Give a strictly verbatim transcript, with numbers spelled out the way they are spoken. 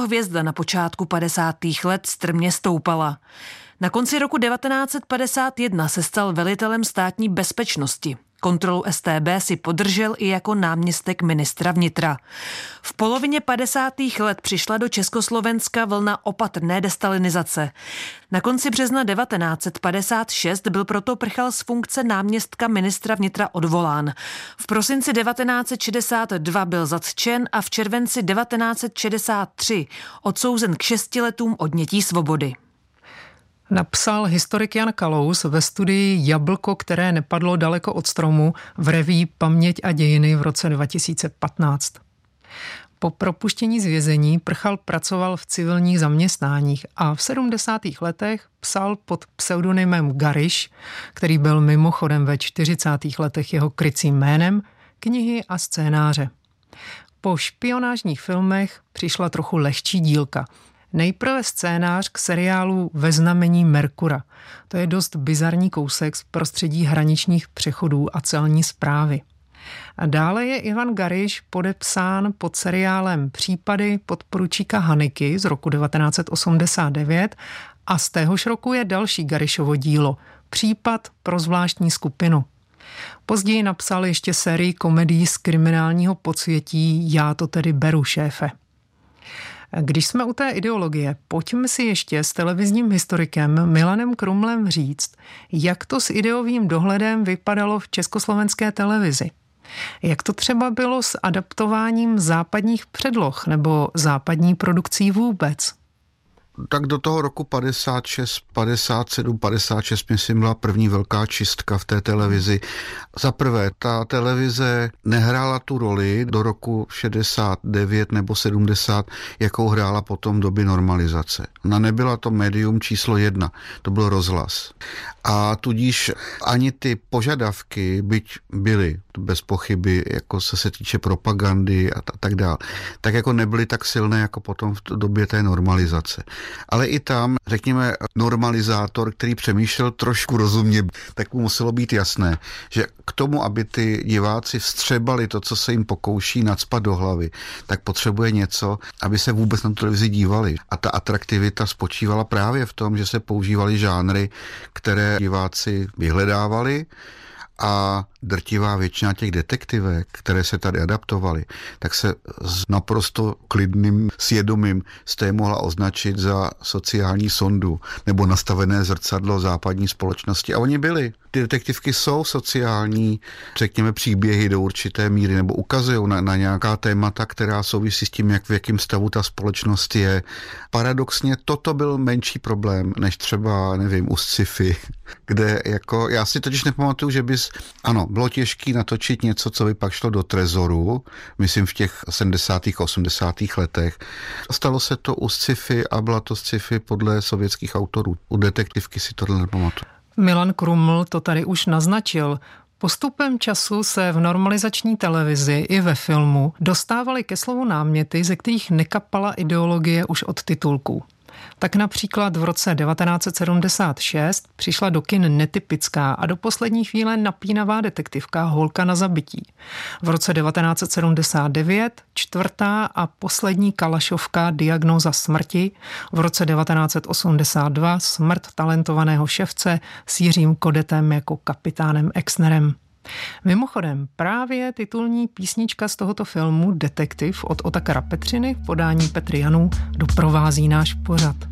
hvězda na počátku padesátých let strmě stoupala. Na konci roku devatenáct set padesát jedna se stal velitelem státní bezpečnosti. Kontrolu S T B si podržel i jako náměstek ministra vnitra. V polovině padesátých let přišla do Československa vlna opatrné destalinizace. Na konci března devatenáct set padesát šest byl proto Prchal z funkce náměstka ministra vnitra odvolán. V prosinci devatenáct set šedesát dva byl zatčen a v červenci devatenáct set šedesát tři odsouzen k šesti letům odnětí svobody. Napsal historik Jan Kalous ve studii Jablko, které nepadlo daleko od stromu v reví Paměť a dějiny v roce dva tisíce patnáct. Po propuštění z vězení Prchal pracoval v civilních zaměstnáních a v sedmdesátých letech psal pod pseudonymem Gariš, který byl mimochodem ve čtyřicátých letech jeho krycím jménem, knihy a scénáře. Po špionážních filmech přišla trochu lehčí dílka. Nejprve scénář k seriálu Ve znamení Merkura. To je dost bizarní kousek z prostředí hraničních přechodů a celní správy. A dále je Ivan Gariš podepsán pod seriálem Případy podporučíka Hanyky z roku devatenáct set osmdesát devět a z téhož roku je další Garišovo dílo Případ pro zvláštní skupinu. Později napsal ještě sérii komedií z kriminálního podsvětí Já to tedy beru, šéfe. Když jsme u té ideologie, pojďme si ještě s televizním historikem Milanem Krumlem říct, jak to s ideovým dohledem vypadalo v československé televizi. Jak to třeba bylo s adaptováním západních předloh nebo západní produkcí vůbec? Tak do toho roku padesát šest, padesát sedm, padesát šest, myslím, byla první velká čistka v té televizi. Za prvé, ta televize nehrála tu roli do roku šedesát devět nebo sedmdesát, jakou hrála potom v době normalizace. Ona nebyla to médium číslo jedna, to byl rozhlas. A tudíž ani ty požadavky, byť byly bez pochyby, jako se se týče propagandy a t- tak dále, tak jako nebyly tak silné, jako potom v době té normalizace. Ale i tam, řekněme, normalizátor, který přemýšlel trošku rozumně, tak mu muselo být jasné, že k tomu, aby ty diváci vstřebali to, co se jim pokouší nacpat do hlavy, tak potřebuje něco, aby se vůbec na tu televizi dívali. A ta atraktivita spočívala právě v tom, že se používaly žánry, které diváci vyhledávali, a drtivá většina těch detektivek, které se tady adaptovaly, tak se s naprosto klidným svědomím jste je mohla označit za sociální sondu nebo nastavené zrcadlo západní společnosti. A oni byli. Ty detektivky jsou sociální, řekněme, příběhy do určité míry nebo ukazují na, na nějaká témata, která souvisí s tím, jak v jakém stavu ta společnost je. Paradoxně toto byl menší problém, než třeba, nevím, u sci-fi, kde jako, já si totiž nepamatuju, že bys, ano, bylo těžké natočit něco, co by pak šlo do trezoru, myslím v těch sedmdesátých osmdesátých letech. Stalo se to u sci-fi a byla to sci-fi podle sovětských autorů. U detektivky si tohle nepamatuju. Milan Kruml to tady už naznačil. Postupem času se v normalizační televizi i ve filmu dostávaly ke slovu náměty, ze kterých nekapala ideologie už od titulků. Tak například v roce devatenáct set sedmdesát šest přišla do kin netypická a do poslední chvíle napínavá detektivka Holka na zabití. V roce devatenáct set sedmdesát devět čtvrtá a poslední Kalašovka Diagnóza smrti. V roce devatenáct set osmdesát dva smrt talentovaného ševce s Jiřím Kodetem jako kapitánem Exnerem. Mimochodem, právě titulní písnička z tohoto filmu Detektiv od Otakara Petřiny v podání Petry Janů doprovází náš pořad.